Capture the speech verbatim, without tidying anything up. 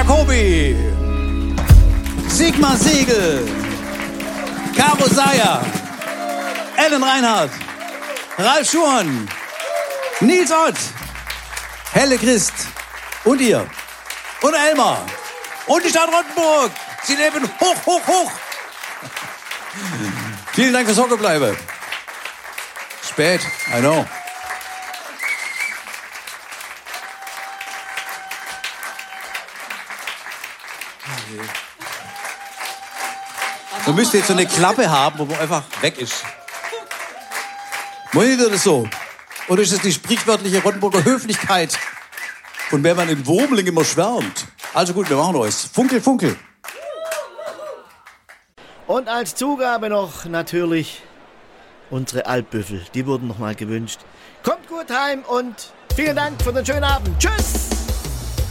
Jacobi, Sigmar Segel, Caro Seyer, Ellen Reinhardt, Ralf Schuhn, Nils Ott, Helle Christ und ihr und Elmar und die Stadt Rottenburg. Sie leben hoch, hoch, hoch. Vielen Dank fürs Hockebleibe. Spät, I know. Man müsste jetzt so eine Klappe haben, wo man einfach weg ist. Meint ihr das so? Oder ist das die sprichwörtliche Rottenburger Höflichkeit, von der man in Wurmling immer schwärmt? Also gut, wir machen was. Funkel, funkel. Und als Zugabe noch natürlich unsere Altbüffel. Die wurden noch mal gewünscht. Kommt gut heim und vielen Dank für den schönen Abend. Tschüss!